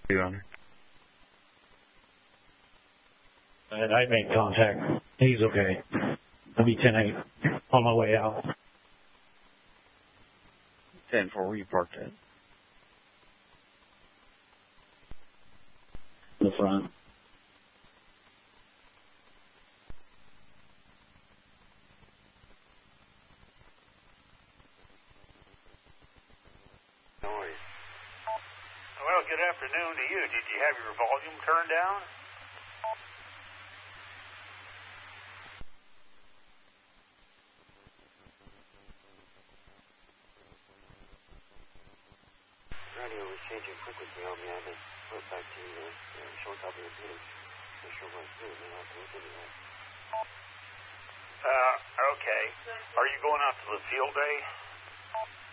Your Honor. I made contact. He's okay. I'll be 10-8 on my way out. 10-4, where you parked at? In the front. No worries. Well, good afternoon to you. Did you have your volume turned down? Radio was changing frequency on me. I just went back to short copy of the sure what it's doing. Okay. Are you going out to the field day?